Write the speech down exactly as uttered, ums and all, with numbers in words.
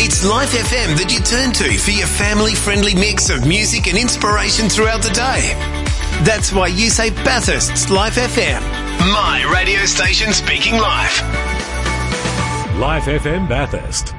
It's Life F M that you turn to for your family-friendly mix of music and inspiration throughout the day. That's why you say Bathurst's Life F M. My radio station speaking life. Life F M Bathurst.